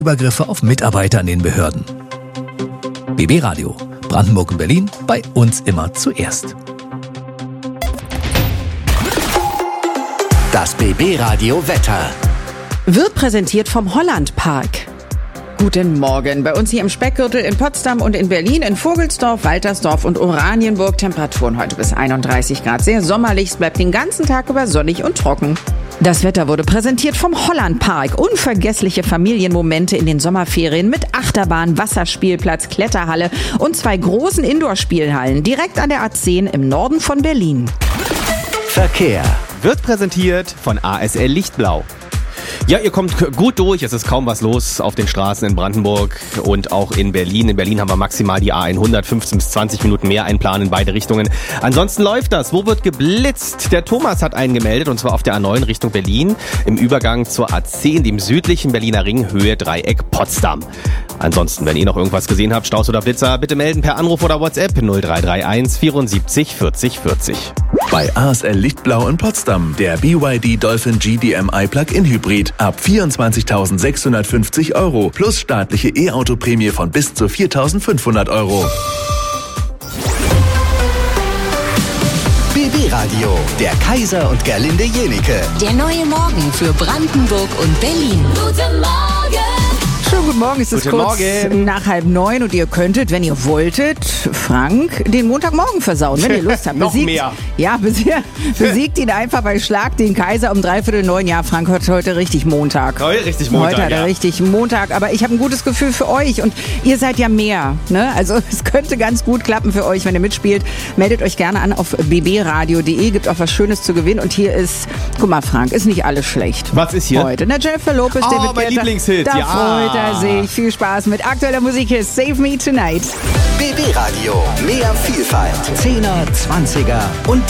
Übergriffe auf Mitarbeiter in den Behörden. BB Radio, Brandenburg und Berlin, bei uns immer zuerst. Das BB Radio Wetter wird präsentiert vom Holland Park. Guten Morgen. Bei uns hier im Speckgürtel in Potsdam und in Berlin, in Vogelsdorf, Waltersdorf und Oranienburg. Temperaturen heute bis 31 Grad. Sehr sommerlich. Es bleibt den ganzen Tag über sonnig und trocken. Das Wetter wurde präsentiert vom Holland Park. Unvergessliche Familienmomente in den Sommerferien mit Achterbahn, Wasserspielplatz, Kletterhalle und 2 großen Indoor-Spielhallen direkt an der A10 im Norden von Berlin. Verkehr wird präsentiert von ASL Lichtblau. Ja, ihr kommt gut durch, es ist kaum was los auf den Straßen in Brandenburg und auch in Berlin. In Berlin haben wir maximal die A100, 15 bis 20 Minuten mehr einplanen in beide Richtungen. Ansonsten läuft das. Wo wird geblitzt? Der Thomas hat einen gemeldet, und zwar auf der A9 Richtung Berlin, im Übergang zur A10, dem südlichen Berliner Ring, Höhe Dreieck Potsdam. Ansonsten, wenn ihr noch irgendwas gesehen habt, Staus oder Blitzer, bitte melden per Anruf oder WhatsApp 0331 74 40 40. Bei ASL Lichtblau in Potsdam, der BYD Dolphin GDMI Plug-in Hybrid ab 24.650 € plus staatliche E-Auto-Prämie von bis zu 4.500 €. BB Radio, der Kaiser und Gerlinde Jenike. Der neue Morgen für Brandenburg und Berlin. Guten Morgen! Schönen guten Morgen, es ist kurz nach 8:30 und ihr könntet, wenn ihr wolltet, Frank den Montagmorgen versauen, wenn ihr Lust habt. Noch mehr. Ja, besiegt ihn einfach bei Schlag den Kaiser um 8:45. Ja, Frank hat heute richtig Montag. Heute richtig Montag, Heute hat er richtig Montag, aber ich habe ein gutes Gefühl für euch und ihr seid ja mehr, ne? Also es könnte ganz gut klappen für euch, wenn ihr mitspielt. Meldet euch gerne an auf bbradio.de, gibt auch was Schönes zu gewinnen und hier ist, guck mal Frank, ist nicht alles schlecht. Was ist hier? Heute, Jennifer Lopez, David mein Guetta. Lieblingshit, Da ja. freut er sich. Viel Spaß mit aktueller Musik. Hier ist Save Me Tonight. BB Radio, mehr Vielfalt. 10er, 20er und